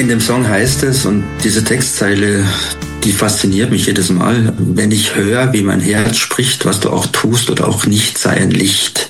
In dem Song heißt es, und diese Textzeile, die fasziniert mich jedes Mal, wenn ich höre, wie mein Herz spricht, was du auch tust oder auch nicht, sei ein Licht.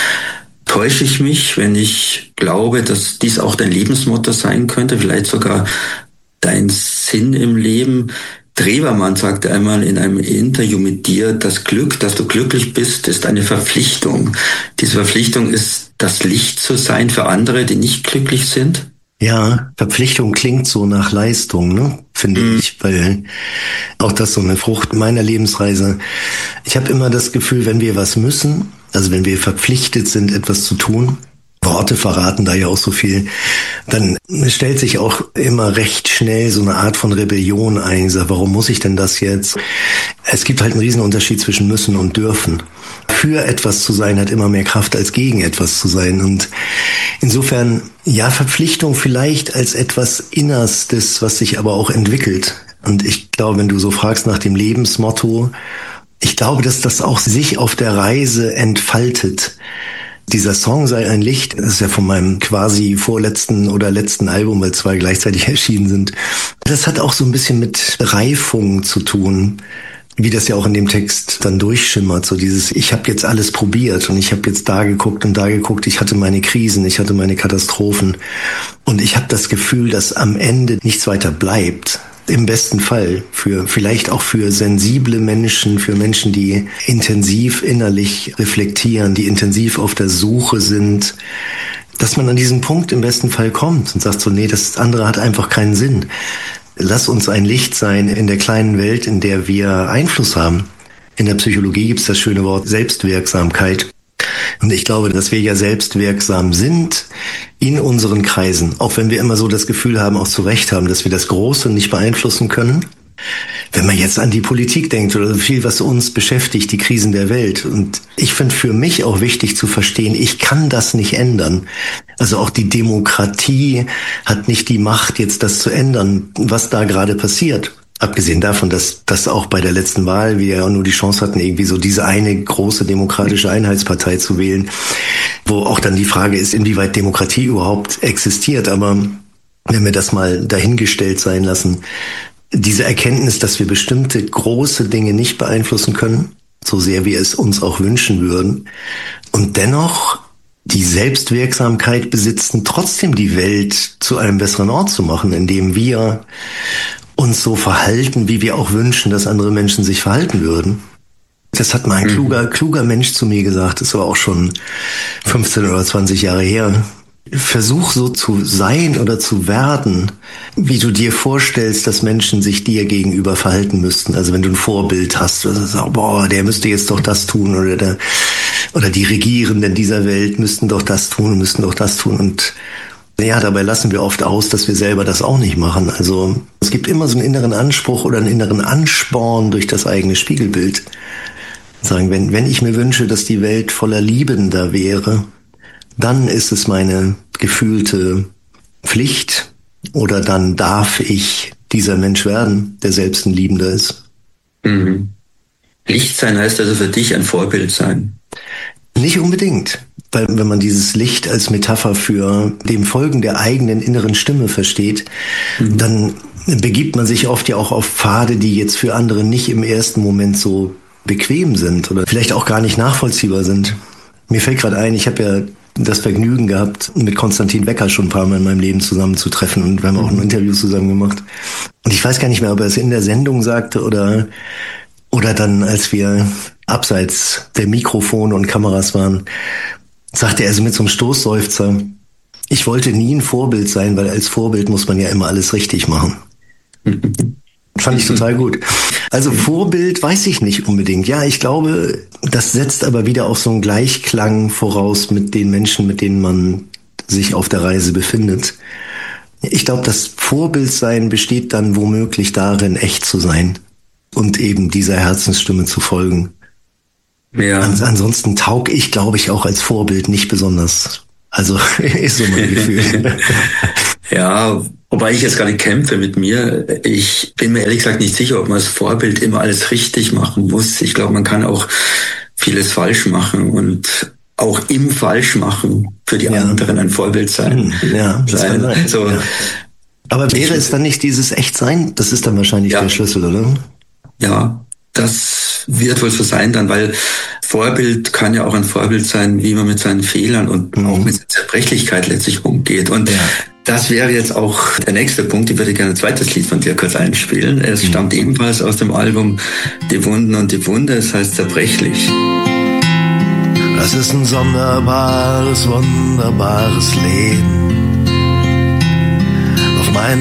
Täusche ich mich, wenn ich glaube, dass dies auch dein Lebensmotto sein könnte, vielleicht sogar dein Sinn im Leben? Drewermann sagte einmal in einem Interview mit dir, das Glück, dass du glücklich bist, ist eine Verpflichtung. Diese Verpflichtung ist, das Licht zu sein für andere, die nicht glücklich sind? Ja, Verpflichtung klingt so nach Leistung, ne? Finde ich, weil auch das so eine Frucht meiner Lebensreise. Ich habe immer das Gefühl, wenn wir was müssen, also wenn wir verpflichtet sind, etwas zu tun, Worte verraten da ja auch so viel, dann stellt sich auch immer recht schnell so eine Art von Rebellion ein. Ich sag, warum muss ich denn das jetzt? Es gibt halt einen riesen Unterschied zwischen müssen und dürfen. Für etwas zu sein hat immer mehr Kraft als gegen etwas zu sein. Und insofern, ja, Verpflichtung vielleicht als etwas Innerstes, was sich aber auch entwickelt. Und ich glaube, wenn du so fragst nach dem Lebensmotto, ich glaube, dass das auch sich auf der Reise entfaltet. Dieser Song sei ein Licht, das ist ja von meinem quasi vorletzten oder letzten Album, weil 2 gleichzeitig erschienen sind. Das hat auch so ein bisschen mit Reifung zu tun, wie das ja auch in dem Text dann durchschimmert. So dieses, ich habe jetzt alles probiert und ich habe jetzt da geguckt und da geguckt. Ich hatte meine Krisen, ich hatte meine Katastrophen und ich habe das Gefühl, dass am Ende nichts weiter bleibt. Im besten Fall vielleicht auch für sensible Menschen, für Menschen, die intensiv innerlich reflektieren, die intensiv auf der Suche sind, dass man an diesen Punkt im besten Fall kommt und sagt so, nee, das andere hat einfach keinen Sinn. Lass uns ein Licht sein in der kleinen Welt, in der wir Einfluss haben. In der Psychologie gibt es das schöne Wort Selbstwirksamkeit. Und ich glaube, dass wir ja selbstwirksam sind in unseren Kreisen, auch wenn wir immer so das Gefühl haben, auch zu Recht haben, dass wir das Große nicht beeinflussen können. Wenn man jetzt an die Politik denkt oder so viel, was uns beschäftigt, die Krisen der Welt. Und ich finde für mich auch wichtig zu verstehen, ich kann das nicht ändern. Also auch die Demokratie hat nicht die Macht, jetzt das zu ändern, was da gerade passiert. Abgesehen davon, dass auch bei der letzten Wahl wir ja nur die Chance hatten, irgendwie so diese eine große demokratische Einheitspartei zu wählen, wo auch dann die Frage ist, inwieweit Demokratie überhaupt existiert. Aber wenn wir das mal dahingestellt sein lassen, diese Erkenntnis, dass wir bestimmte große Dinge nicht beeinflussen können, so sehr wir es uns auch wünschen würden, und dennoch die Selbstwirksamkeit besitzen, trotzdem die Welt zu einem besseren Ort zu machen, indem wir uns so verhalten, wie wir auch wünschen, dass andere Menschen sich verhalten würden. Das hat mal ein kluger Mensch zu mir gesagt, das war auch schon 15 oder 20 Jahre her. Versuch so zu sein oder zu werden, wie du dir vorstellst, dass Menschen sich dir gegenüber verhalten müssten. Also wenn du ein Vorbild hast, oder sagst, boah, der müsste jetzt doch das tun, oder die Regierenden dieser Welt müssten doch das tun, müssten doch das tun. Und ja, dabei lassen wir oft aus, dass wir selber das auch nicht machen. Also es gibt immer so einen inneren Anspruch oder einen inneren Ansporn durch das eigene Spiegelbild. Sagen, wenn ich mir wünsche, dass die Welt voller Liebender wäre, dann ist es meine gefühlte Pflicht oder dann darf ich dieser Mensch werden, der selbst ein Liebender ist. Mhm. Licht sein heißt also für dich ein Vorbild sein? Nicht unbedingt. Weil wenn man dieses Licht als Metapher für dem Folgen der eigenen inneren Stimme versteht, dann begibt man sich oft ja auch auf Pfade, die jetzt für andere nicht im ersten Moment so bequem sind oder vielleicht auch gar nicht nachvollziehbar sind. Mir fällt gerade ein, ich habe ja das Vergnügen gehabt, mit Konstantin Wecker schon ein paar Mal in meinem Leben zusammenzutreffen und wir haben auch ein Interview zusammen gemacht. Und ich weiß gar nicht mehr, ob er es in der Sendung sagte oder dann, als wir abseits der Mikrofone und Kameras waren, sagte er so mit so einem Stoßseufzer, ich wollte nie ein Vorbild sein, weil als Vorbild muss man ja immer alles richtig machen. Fand ich total gut. Also Vorbild weiß ich nicht unbedingt. Ja, ich glaube, das setzt aber wieder auch so einen Gleichklang voraus mit den Menschen, mit denen man sich auf der Reise befindet. Ich glaube, das Vorbildsein besteht dann womöglich darin, echt zu sein und eben dieser Herzensstimme zu folgen. Ja. Ansonsten taug ich, glaube ich, auch als Vorbild nicht besonders. Also ist so mein Gefühl. Ja, wobei ich jetzt gerade kämpfe mit mir. Ich bin mir ehrlich gesagt nicht sicher, ob man als Vorbild immer alles richtig machen muss. Ich glaube, man kann auch vieles falsch machen und auch im Falschmachen für die anderen ein Vorbild sein. Ja, das kann sein. So. Ja. Aber wäre es dann nicht dieses Echtsein? Das ist dann wahrscheinlich der Schlüssel, oder? Ja, das wird wohl so sein dann, weil Vorbild kann ja auch ein Vorbild sein, wie man mit seinen Fehlern und auch mit der Zerbrechlichkeit letztlich umgeht. Und das wäre jetzt auch der nächste Punkt. Ich würde gerne ein zweites Lied von dir kurz einspielen. Es stammt ebenfalls aus dem Album Die Wunden und die Wunde. Es heißt Zerbrechlich. Das ist ein sonderbares, wunderbares Leben. Auf meinen